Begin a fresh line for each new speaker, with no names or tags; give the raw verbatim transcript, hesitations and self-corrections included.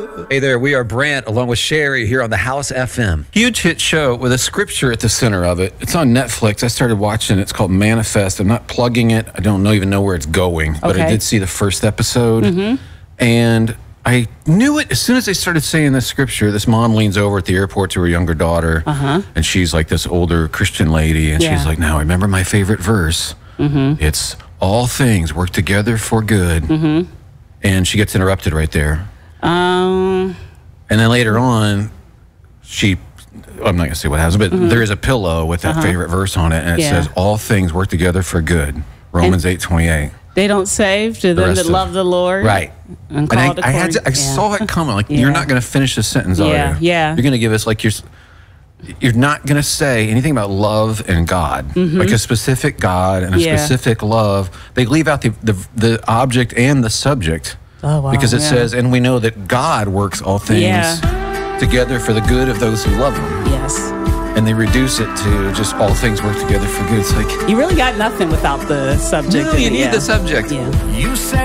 good. Hey there, we are Brant along with Sherry here on the House F M.
Huge hit show with a scripture at the center of it. It's on Netflix. I started watching it. It's called Manifest. I'm not plugging it. I don't know, even know where it's going, but
Okay.
I did see the first episode.
Mm-hmm.
And I knew it as soon as they started saying this scripture. This mom leans over at the airport to her younger daughter,
Uh-huh.
and she's like this older Christian lady, and
Yeah.
she's like, now remember my favorite verse.
Mm-hmm.
It's all things work together for good.
Mm-hmm.
And she gets interrupted right there.
Um,
And then later on, she, I'm not going to say what happens, but
Mhm.
there is a pillow with that
Uh-huh.
favorite verse on it, and it
Yeah.
says, all things work together for good. Romans eight twenty-eight.
they don't save to
The
them
rest
that
of-
love the Lord.
Right.
And
And
called
I, I had to, I
according- yeah.
saw it coming. Like,
Yeah.
you're not going to finish this sentence, are
Yeah,
you?
yeah.
You're going to give us, like, you're, you're not going to say anything about love and God.
Mhm.
Like a specific God and a
Yeah.
specific love. They leave out the, the, the object and the subject.
Oh, wow.
Because it
yeah.
says, and we know that God works all things
Yeah.
together for the good of those who love him.
Yes.
And they reduce it to just all things work together for good. It's like,
You really got nothing without the subject.
no,
in
you
it,
need
yeah.
the subject.
Yeah.
You say